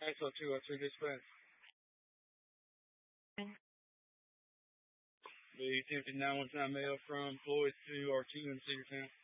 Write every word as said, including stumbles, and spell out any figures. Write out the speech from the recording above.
X O two, O two dispatch. The attempted nine one nine mail from Floyd to R two in Cedartown.